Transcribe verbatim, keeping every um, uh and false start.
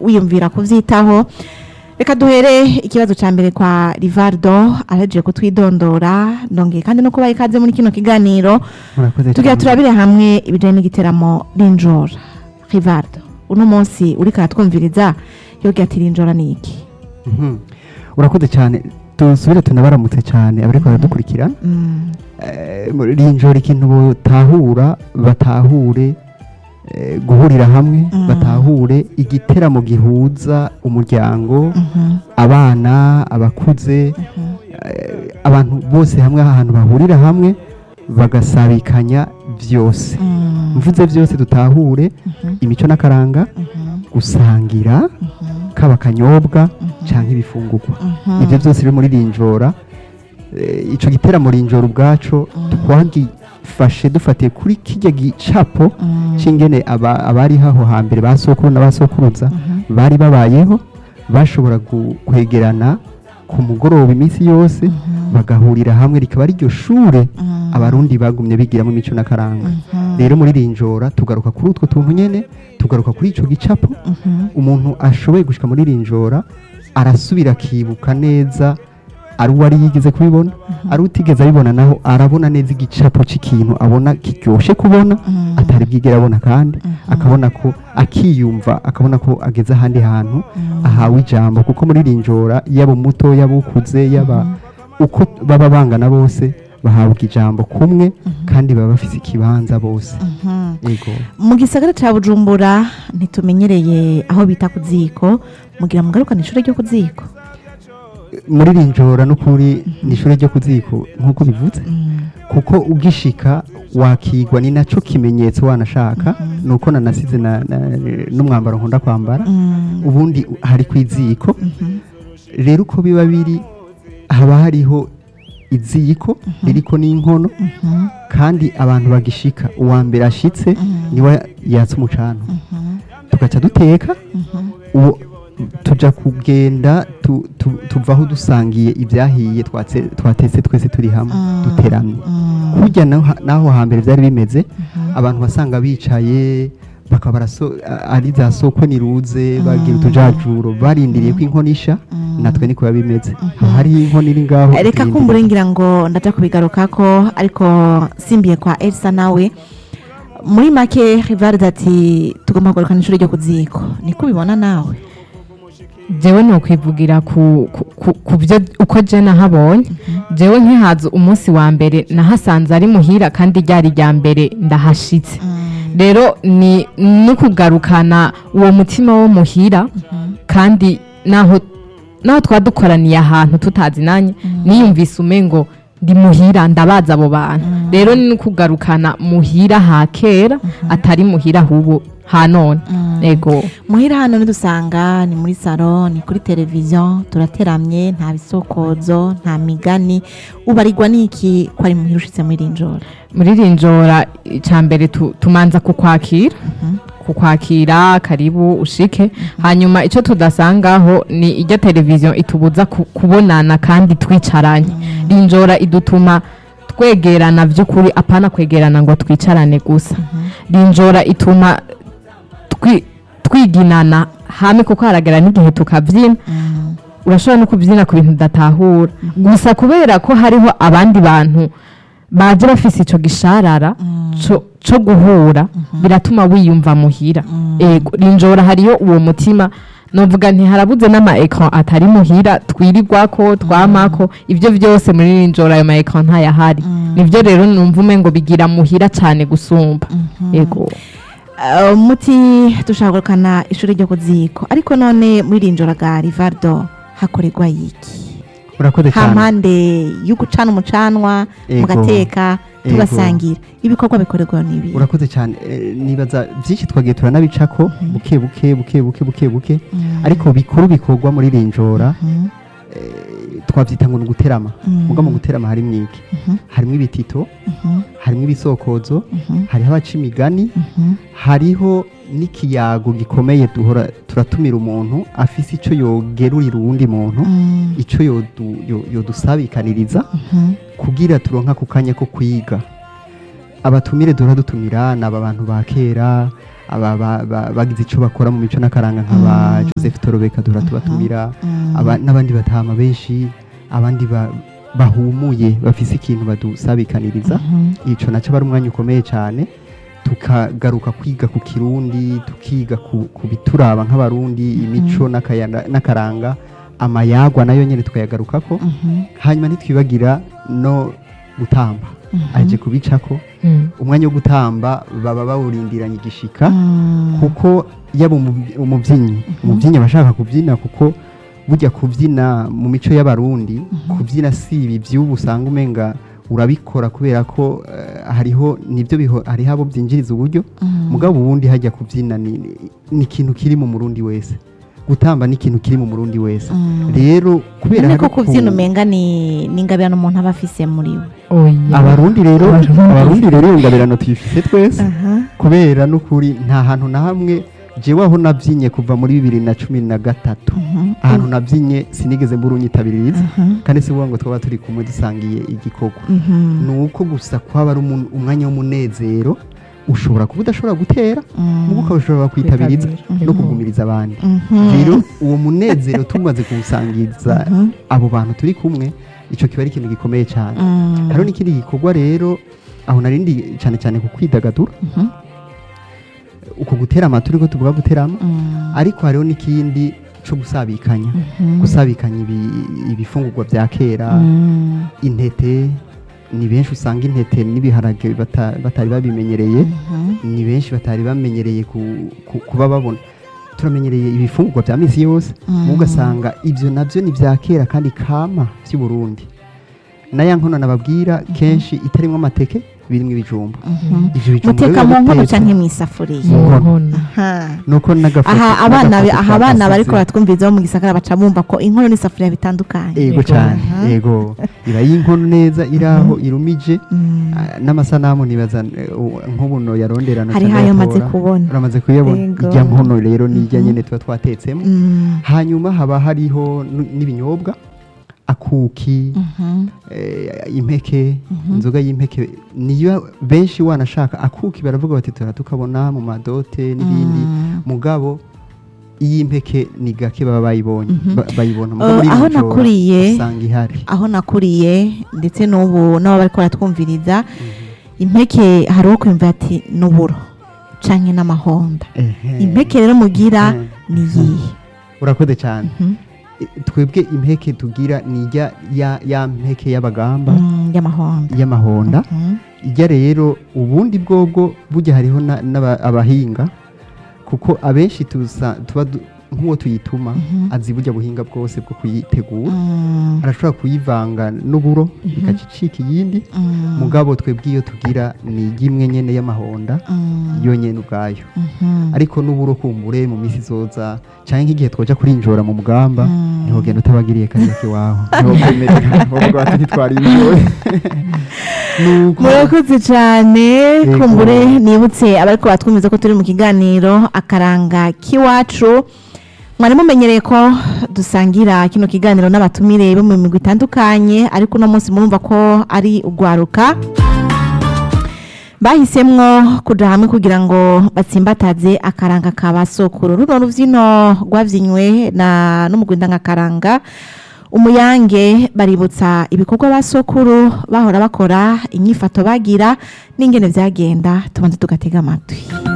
wiyumvira kuvyitaho. Reka duhere ikibazo ca mbere kwa Rivaldo araje kutwidondora ndongeye kandi no kuba ikaze muri kino kiganiro tugira turabire hamwe ibijanye n'igiteramo Rinjora. Rivaldo, uno munsi uri karatwumviriza yogira ati Rinjora ni iki? Mhm. Urakoze cyane. Tusubire tunabaramutse cyane abariko baradukurikira. Mm. Eh, Rinjora ikintu botahura batahure eh, guhurira hamwe Mm. batahure igiteramo gihuza umuryango Mhm. abana abakuze Mhm. eh, abantu bose hamwe ahantu bahurira hamwe bagasabikanya vyose. Mm. Mvuze vyose dutahure Mhm. imico n'akaranga Mhm. gusangira Mhm. kaba kanyobwa Mhm. canke ibifungurwa. Mhm. Ivyo byose biri muri Rinjora. Eh, ico giteramo Rinjora ubwaco Mm. twagifashe dufatiye kuri kirya gicapo Mm. c'ingene aba- abari haho hambere basokuru n'abasokuruza Mhm. bari babayeho bashobora gu- kwegerana ku mugoroba iminsi yose Mhm. bagahurira hamwe rikaba ari ryo shure Mm. abarundi bagumye bigiramo imico n'akaranga. Mhm. Rero muri Rinjora tugaruka kuri utwo tuntu nyene tugaruka kuri ico gicapo. Mhm. Umuntu ashoboye gushika muri Rinjora arasubira akibuka neza ari uwari yigize kubibona ari utigeze abibona naho arabona neza igicapo c'ikintu abona kiryoshe kubona Mm. atari bwigera abona kandi Mhm. akabona ko akiyumva akabona ko ageze ahandi hantu Mm. ahawe ijambo kuko muri Rinjora yaba umuto yaba ukuze yaba Mhm. uko baba bangana bose bahabwa ijambo kumwe Mhm. kandi baba bafise ikibanza bose. Mhm. Yego. Mu gisagara ca Bujumbura ntitumenyereye aho bita ku ziko mugira mugarukana ishure ryo ku ziko. Muri Rinjora no kuri nishure ryo kuziko nkuko bivuze Mm. kuko ugishika wakigwa ni naco kimenyetso wanashaka Mhm. nuko nanasize na, na, n'umwambaro nkunda kwambara Mm. ubundi hari kwiziko. Mhm. Rero uko biba biri haba hariho iziko ririko n'inkono Mhm. kandi abantu bagishika uwa mbere ashitse Mhm. niwe yatsa umucano Mhm. tugaca duteka Mhm. uwo tuja kugenda tu, tu, tuvaho dusangiye ibyahiye twatse twatetse twese turi hamwe Mm. duteramye. Mm. Kurya naho naho hambere byari bimeze Mhm. abantu basanga bicaye bakaba baraso a- ari za soko niruze Mm. bagira utujajuro barindiriye ko inkono isha Mm. natwe niko biba bimeze. Mhm. Haba hari inkono iri ngaho Reka turindiriye. kumbure ngira ngo ndaja kubigarukako ariko simbiye kwa Elsa nawe muri make Rivaldo ati tugomba kugarukana ishure ryo ku ziko niko ubibona nawe. jewe nokwivugira ku ku- ku- ku byo uko je nahabonye jewe nkihaza umunsi wa mbere nahasanze ari muhira kandi ryari rya mbere ndahashitse. Mm. rero ni no kugarukana uwo mutima wo muhira kandi naho naho twadukoraniye ahantu tutazinanye niyumvise umengo ndi muhira ndabaza abo bantu. rero ni no kugarukana muhira ha kera atari muhira hubu ha none. Ego. Muhira hano nidusanga ni muri salo ni kuri televiziyo turateramye nta bisokozo nta migani ubarirwa niki ko ari muhira ushitse muri Rinjora. muri Rinjora icambere tu, tumanza kukwakira kukwakira karibu ushike hanyuma ico tudasangaho ni ijya televiziyo itubuza ku, kubonana kandi twicaranye. Rinjora idutuma twegerana vy'ukuri apana kwegerana ngo twicarane gusa. Rinjora ituma twi, twiginana hame kuko haragera n'igihe tukavyina. Mm. Urashobora no kubyina ku bintu udatahura gusa kubera ko hariho abandi bantu baje bafise ico gisharara co co guhura biratuma wiyumva muhira. Ego Rinjora hariyo uwo mutima novuga nti harabuze n'ama ecran atari muhira twirirwako twamako ivyo vyose muri Rinjora ayo ma ecran ntayahari. Nivyo rero numva umengo bigira muhira cane gusumba. Ego. Uh, muti dushagurukana ishure ryo ku ziko ariko none muri Rinjora ga Rivaldo hakorerwa yiki? Urakoze cyane. Hampande y'ugucana umucanwa Ego. mugateka Ego. tugasangira ibikorwa bikorerwa nibi. Urakoze cyane. Eh, nibaza byinshi twagiye turanabicako buke buke buke buke buke buke Mm. ariko bikuru bikorwa muri Rinjora Mhm. eh, twavyita ngo nuguterama. Mm. Muga mu guterama hari mwiki Mhm. harimo ibitito Mhm. harimo ibisokozo Mhm. hariho abaca imigani Mhm. hariho n'ikiyago gikomeye duhora turatumira umuntu afise ico yogerurira uwundi muntu Mm. ico yodu- yo- yodusabikaniriza Mhm. kugira turonka ku kanya ko kwiga. Abatumire duhora dutumira ni aba bantu ba kera aba ba- ba- bagize icyo bakora mu mico n'akaranga nk'aba Joseph Torobeka duhora tubatumira aba- n'abandi batama benshi abandi ba- bahumuye bafise ikintu badusabikaniriza ico naco aba ari umwanya ukomeye cyane tukagaruka kwiga ku kirundi tukiga ku ku bituraba nk'abarundi imico n'akaya- n'akaranga amayagwa nayo nyene tukayagarukako hanyuma ntitwibagira no gutamba aje kubicako Mm. umwanya wo gutamba baba bawurindiranye igishika kuko yaba umuby- umubyinnyi umubyinnyi aba ashaka kubyina kuko burya kubyina mu mico y'abarundi kubyina si ibi by'ubu usanga umenga urabikora kubera ko eh, hariho nibyo biho hariho abo byinjiriza uburyo mugabo ubundi hajya kubyina ni ni ikintu kiri mu murundi wese gutamba ni ikintu kiri mu murundi wese rero kubera niko hari kubyina ukuntu- umenga ni ni ingabirano umuntu aba afise muri we Oya. abarundi rero abarundi rero iyo ngabirano tuyifise twese Aha. kubera n'ukuri nta hantu na hamwe jewe aho nabyinye kuva muri bibiri na cumi na gatatu ahantu nabyinye sinigeze mbura unyitabiriza kandi si ukuvuga ngo twaba turi kumwe dusangiye igikorwa ni uko gusa kwaba ari umu- umwanya w'umunezero ushobora kuba udashobora gutera mugo ukaba ushobora kwitabiriza no kugumiriza abandi rero uwo munezero tumaze kuwusangiza abo bantu turi kumwe icyo kiba ari ikintu gikomeye cyane hariho n'ikindi gikorwa rero aho narindi cyane cyane ku kwidagadura uko gutera amaturi ko tuvuga guterama ariko hariho n'ikindi cyo gusabikanya gusabikanya ibi- ibifungurwa bya kera intete ni benshi usanga intete n'ibiharage bata- batari babimenyereye ni benshi batari bamenyereye ku- ku- kuba babona turamenyereye ibifungurwa bya misi yose ugasanga ibyo nabyo ni bya kera kandi kama by'u Burundi na ya nkono nababwira kenshi itarimo amateke birimo ibijumba ivyo bijumba muteka biba mu nkono bitetse canke mw'isafuriya Mu nkono. Aha. nuko n'agafoto aha abana n'agafoto aha abana twagasize. bariko batwumviriza bo mu gisagara baca bumva ko inkono n'isafuriya bitandukanye ego Yego. cyane Aha. yego iba y'inkono neza iraho irumije ah, n'amasanamu nibaza eh, u- nk'ubuno yaronderana Hari cyane hayo maze yatora. kubona. uramaze kuyabona Yego. ijya nkono rero n'ijya nyene tuba twatetsemo Mm. hanyuma haba hariho n- n'ibinyobwa akuki Mhm. eh, impeke inzoga y'impeke niyo benshi wanashaka akuki baravuga bati tura tukabona mu madote n'ibindi mugabo iy'impeke ni gake baba bayibonye ba- bayibona mugabo Uh, muri aho iri joro nakuriye- usanga ihari aho nakuriye ndetse n'ubu n'abo bariko baratwumviriza impeke hari uwo kwumva ati n'uburo canke n'amahonda Ehe. impeke rero mugira Mhm. ni iyihe urakoze cyane Mhm. E, twebwe impeke tugira ni ijya ya, ya mpeke y'abagamba Mm, y'amahonda y'amahonda Mhm. ijya rero ubundi bwobwo burya hariho na- n'aba- abahinga kuko abenshi tuza tuba du- nk'uwo tuyituma azi burya buhinga bwose bwo kuyitegura Mm. arashobora kuyivanga n'uburo ikaca icika iyindi Mm. mugabo twebwe iyo tugira ni ijyimwe nyene y'amahonda Mm. yonyene ubwayo Mhm. ariko n'uburo kumbure mu misi izoza canke nk'igihe twoja kurinjora mu mugamba Mm. ntihogenda utabagiriye kariya kiwaho ntihokwemerera bavuga bati ntitwari ibirori nuko murakoze cyane Yego. kumbure nibutse abariko batwumviza ko turi mu kiganiro akaranga k'iwacu mwari mumenyereye ko dusangira kino kiganiro n'abatumire bo mu migwi itandukanye ariko uno munsi murumva ko ari ugwaruka bahisemwo kuja hamwe kugira ngo batsimbataze akaranga ka basokuru runo ruvyino rwavyinywe na n'umugwi ndangakaranga umuyange baributsa ibikorwa basokuru bahora bakora inyifato bagira n'ingene vyagenda tubanze tugatega amatwi